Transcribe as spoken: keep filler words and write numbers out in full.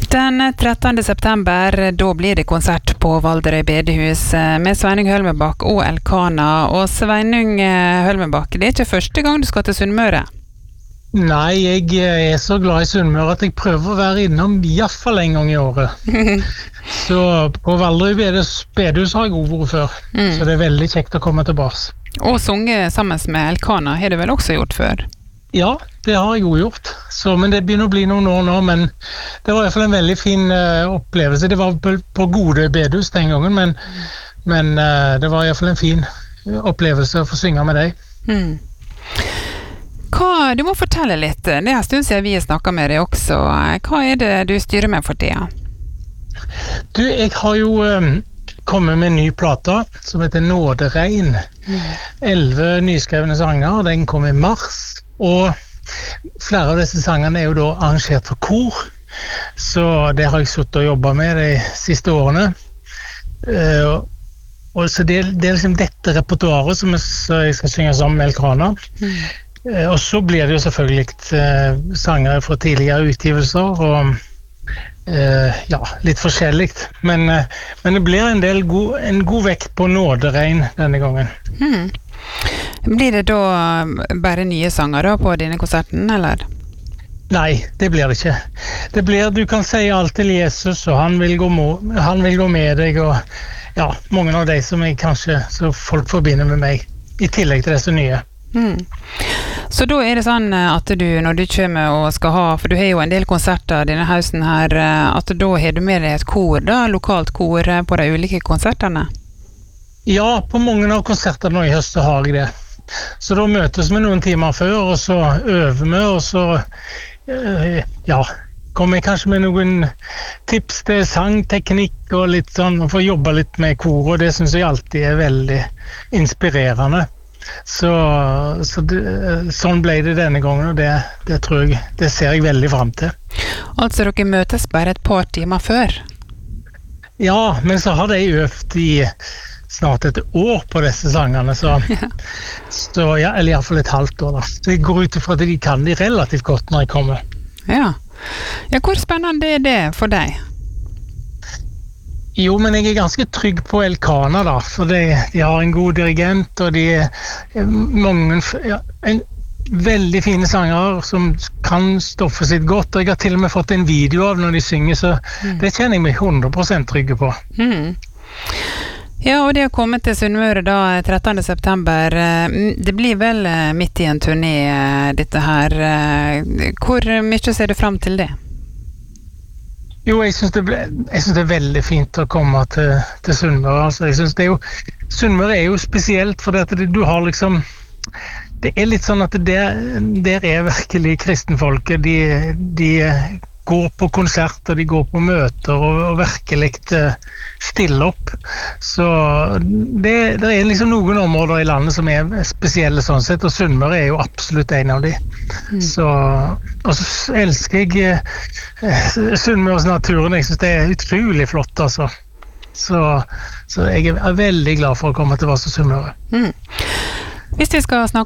Den trettende september, da blir det konsert på Valderøy bedehus med Sveinung Hølmebakk og Elkana. Og Sveinung Hølmebakk, det er ikke første gang du skal til Sunnmøre? Nei, jeg er så glad i Sunnmøre at jeg prøver å være innom i hvert fall en gang i året. Så på Valderøy bedehus har jeg også vært før, mm. så det er veldig kjekt å komme tilbake. Og sunge sammen med Elkana har du vel også gjort før? Ja, det har jeg jo gjort. Så, men det begynner å bli noen år nå, men det var i hvert fall en veldig fin uh, opplevelse. Det var på, på Gode bedehus den gangen, men, men uh, det var i hvert fall en fin opplevelse å få synge med deg. Mm. Hva, du må fortelle litt, det er en stund siden vi snakket med deg også. Hva er det du styrer med for tida? Du, jeg har jo um, kommet med en ny plate som heter Nåderegn. Mm. Elleve nyskrevne sanger, den kom i mars. Og flere av disse sangene er jo da arrangert for kor, så det har jeg suttet og jobbet med de siste årene. Uh, og så det, det er liksom dette repertoaret som jeg skal synge sammen med Elkana. Mm. Uh, og så blir det jo selvfølgelig uh, sanger fra tidligere utgivelser, og uh, ja, litt forskjellig. Men, uh, men det blir en del god, en god vekt på Nåderegn denne gangen. Mm. Blir det da bare nye sanger da på denne konserten, eller? Nei, det blir det ikke. Det blir, du kan si alt til Jesus, og han vil gå, må, han vil gå med deg, og ja, mange av de som jeg kanskje, så folk forbinder med meg, i tillegg til disse nye. Mm. Så da er det sånn at du, når du kommer og skal ha, for du har jo en del konserter denne høsten her, at da har du med deg et kor da, lokalt kor på de ulike konsertene? Ja, på mange av konsertene nå i høst så har jeg det. Så da møtes vi noen timer før, og så øver vi, og så ja, kommer jeg kanskje med noen tips til sangteknikk og litt sånn, og får jobbe litt med kor, og det synes jeg alltid er veldig inspirerende. Så, så det, sånn ble det denne gangen, og det, det tror jeg, det ser jeg veldig frem til. Altså dere møtes bare et par timer før? Ja, men så har jeg øvd i snart et år på disse sangene, så, ja. så ja, eller i hvert fall et halvt år da. Så jeg går ut ifra at de kan de relativt godt når jeg kommer. Ja. Ja, hvor spennende er det for deg? Jo, men jeg er ganske trygg på Elkana da, for de, de har en god dirigent, og de er mange, ja, en veldig fine sanger som kan stoffet sitt godt, og jeg har til og med fått en video av når de synger, så mm. det kjenner jeg meg hundre prosent trygge på. Mm. Ja, og det å komme til Sunnmøre da trettende september, det blir vel midt i en turné dette her. Hvor mye ser du frem til det? Jo, jeg synes det, ble, jeg synes det er veldig fint å komme til, til Sunnmøre. Altså, jeg synes det er jo, Sunnmøre er jo spesielt, for det, du har liksom, det er litt sånn at der, der er virkelig kristenfolket, de, de går på konsert, og de går på møter, og, og virkelig stiller opp. Så det, det er liksom noen områder i landet som er spesielle sånn sett, og Sunnmøre er jo absolutt en av de. Mm. Så, og så elsker jeg eh, Sunnmøres naturen, jeg synes det er utrolig flott, altså. Så, så jeg er veldig glad for å komme til Vass og Sunnmøre. Mm. Hvis vi skal snakke